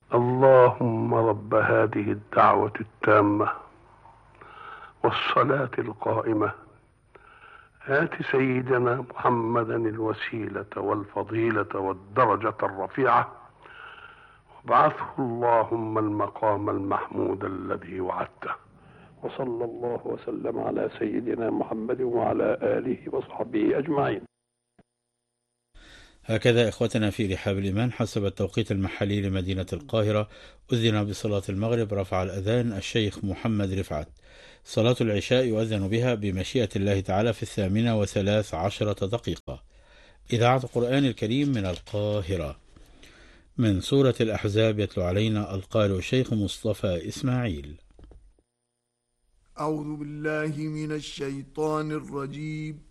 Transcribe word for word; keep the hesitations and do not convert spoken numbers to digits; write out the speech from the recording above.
اللهم رب هذه الدعوة التامة والصلاة القائمة آت سيدنا محمدا الوسيلة والفضيلة والدرجة الرفيعة وابعثه اللهم المقام المحمود الذي وعدته. وصلى الله وسلم على سيدنا محمد وعلى آله وصحبه أجمعين. هكذا إخوتنا في رحاب الإيمان، حسب التوقيت المحلي لمدينة القاهرة أذن بصلاة المغرب. رفع الأذان الشيخ محمد رفعت. صلاة العشاء يؤذن بها بمشيئة الله تعالى في الثامنة وثلاث عشرة دقيقة. إذاعة القرآن الكريم من القاهرة. من سورة الأحزاب يتلو علينا القارئ الشيخ مصطفى إسماعيل. أعوذ بالله من الشيطان الرجيم.